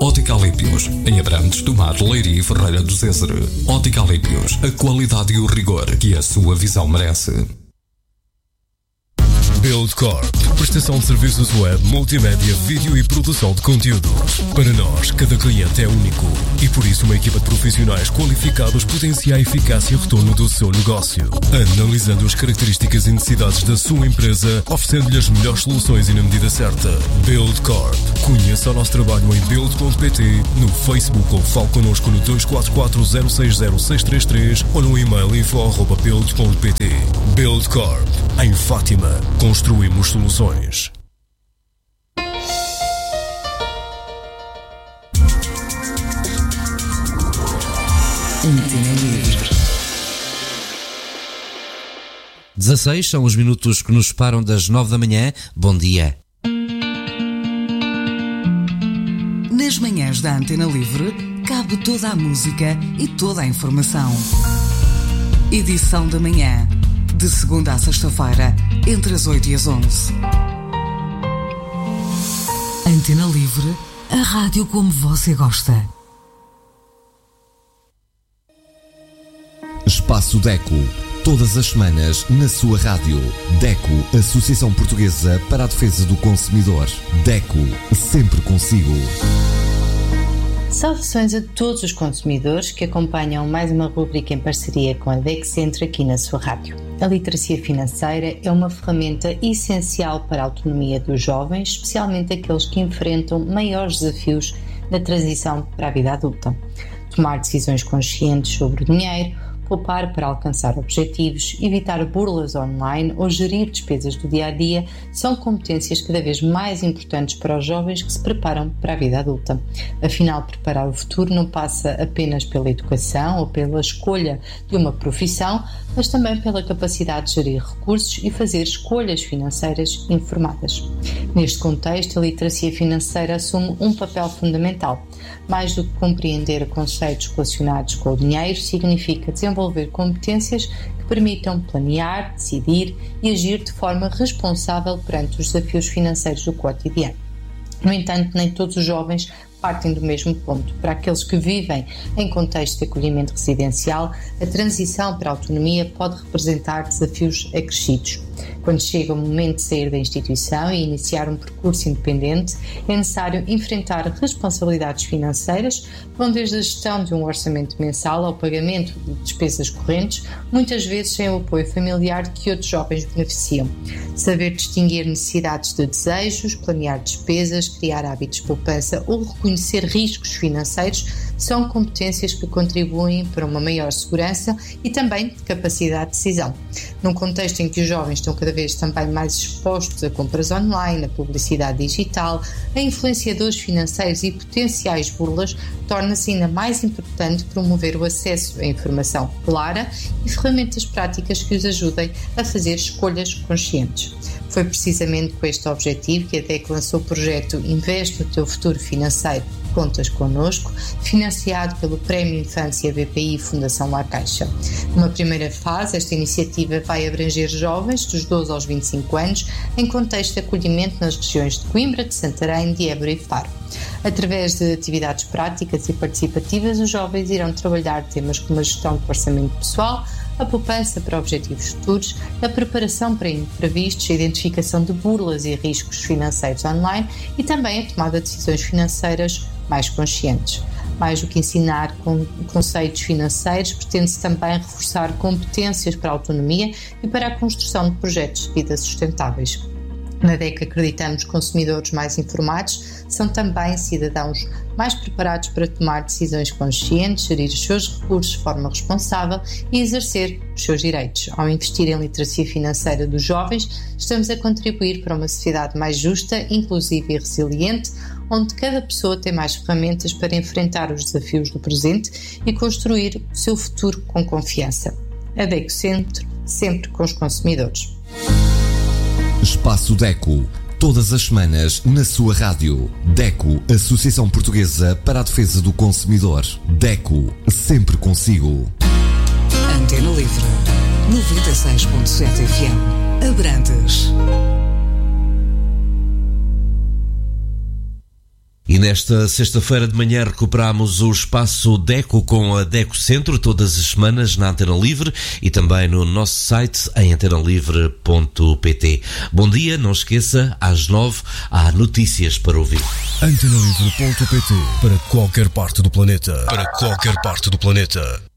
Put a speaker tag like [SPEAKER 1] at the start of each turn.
[SPEAKER 1] Ótica Alípios, em Abrantes do Mar, Leiria e Ferreira do César. Ótica Alípios, a qualidade e o rigor que a sua visão merece.
[SPEAKER 2] Buildcorp, prestação de serviços web, multimédia, vídeo e produção de conteúdo. Para nós, cada cliente é único e por isso uma equipa de profissionais qualificados potencia a eficácia e retorno do seu negócio. Analisando as características e necessidades da sua empresa, oferecendo-lhe as melhores soluções e na medida certa. Buildcorp. Conheça o nosso trabalho em build.pt, no Facebook ou fale connosco no 244-060-633 ou no e-mail info@build.pt. Buildcorp. Em Fátima. Construímos soluções.
[SPEAKER 3] Antena Livre.
[SPEAKER 4] 16 são os minutos que nos separam das 9 da manhã. Bom dia.
[SPEAKER 3] Nas manhãs da Antena Livre, cabe toda a música e toda a informação. Edição da manhã, de segunda a sexta-feira, entre as 8 e as 11. Antena Livre, a rádio como você gosta.
[SPEAKER 5] Espaço DECO, todas as semanas na sua rádio. DECO, Associação Portuguesa para a Defesa do Consumidor. DECO, sempre consigo.
[SPEAKER 6] Saudações a todos os consumidores que acompanham mais uma rubrica em parceria com a DECO Centro aqui na sua rádio. A literacia financeira é uma ferramenta essencial para a autonomia dos jovens, especialmente aqueles que enfrentam maiores desafios na transição para a vida adulta. Tomar decisões conscientes sobre o dinheiro, poupar para alcançar objetivos, evitar burlas online ou gerir despesas do dia-a-dia são competências cada vez mais importantes para os jovens que se preparam para a vida adulta. Afinal, preparar o futuro não passa apenas pela educação ou pela escolha de uma profissão, mas também pela capacidade de gerir recursos e fazer escolhas financeiras informadas. Neste contexto, a literacia financeira assume um papel fundamental. Mais do que compreender conceitos relacionados com o dinheiro, significa desenvolver competências que permitam planear, decidir e agir de forma responsável perante os desafios financeiros do cotidiano. No entanto, nem todos os jovens partem do mesmo ponto. Para aqueles que vivem em contexto de acolhimento residencial, a transição para a autonomia pode representar desafios acrescidos. Quando chega o momento de sair da instituição e iniciar um percurso independente, é necessário enfrentar responsabilidades financeiras que vão desde a gestão de um orçamento mensal ao pagamento de despesas correntes, muitas vezes sem o apoio familiar de que outros jovens beneficiam. Saber distinguir necessidades de desejos, planear despesas, criar hábitos de poupança ou reconhecer riscos financeiros são competências que contribuem para uma maior segurança e também capacidade de decisão. Num contexto em que os jovens estão cada vez também mais expostos a compras online, a publicidade digital, a influenciadores financeiros e potenciais burlas, torna-se ainda mais importante promover o acesso à informação clara e ferramentas práticas que os ajudem a fazer escolhas conscientes. Foi precisamente com este objetivo que a DECO lançou o projeto Investe no Teu Futuro Financeiro, Contas Connosco, financiado pelo Prémio Infância BPI e Fundação La Caixa. Numa primeira fase, esta iniciativa vai abranger jovens dos 12 aos 25 anos em contexto de acolhimento nas regiões de Coimbra, de Santarém, de Évora e Faro. Através de atividades práticas e participativas, os jovens irão trabalhar temas como a gestão do orçamento pessoal, a poupança para objetivos futuros, a preparação para imprevistos, a identificação de burlas e riscos financeiros online e também a tomada de decisões financeiras mais conscientes. Mais do que ensinar conceitos financeiros, pretende-se também reforçar competências para a autonomia e para a construção de projetos de vida sustentáveis. Na DECO acreditamos que consumidores mais informados são também cidadãos mais preparados para tomar decisões conscientes, gerir os seus recursos de forma responsável e exercer os seus direitos. Ao investir em literacia financeira dos jovens, estamos a contribuir para uma sociedade mais justa, inclusiva e resiliente, onde cada pessoa tem mais ferramentas para enfrentar os desafios do presente e construir o seu futuro com confiança. A DECO Centro, sempre com os consumidores.
[SPEAKER 5] Espaço DECO, todas as semanas na sua rádio. DECO, Associação Portuguesa para a Defesa do Consumidor. DECO, sempre consigo.
[SPEAKER 3] Antena Livre, 96.7 FM, Abrantes.
[SPEAKER 4] E nesta sexta-feira de manhã recuperamos o espaço DECO com a DECO Centro, todas as semanas na Antena Livre e também no nosso site em antenalivre.pt. Bom dia, não esqueça, às 9 há notícias para ouvir.
[SPEAKER 2] Antenalivre.pt, para qualquer parte do planeta. Para qualquer parte do planeta.